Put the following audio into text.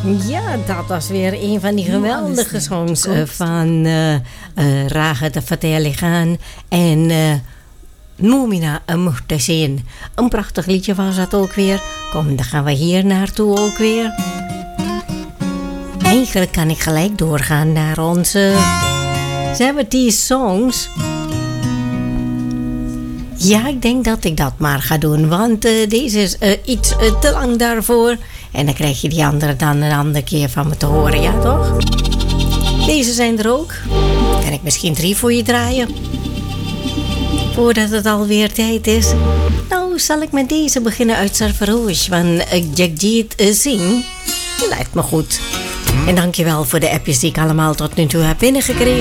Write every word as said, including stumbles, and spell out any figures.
Ja, dat was weer een van die geweldige songs uh, van uh, uh, Raga de Fateh Khan en uh, Moumina Muhtasin. Een prachtig liedje was dat ook weer. Kom, dan gaan we hier naartoe ook weer. Eigenlijk kan ik gelijk doorgaan naar onze zeventig songs. Ja, ik denk dat ik dat maar ga doen, want uh, deze is uh, iets uh, te lang daarvoor. En dan krijg je die andere dan een andere keer van me te horen, ja toch? Deze zijn er ook. Kan ik misschien drie voor je draaien? Voordat het alweer tijd is. Nou, zal ik met deze beginnen uit Sarfarouche van uh, Jagjit Singh. Lijkt me goed. En dankjewel voor de appjes die ik allemaal tot nu toe heb binnengekregen.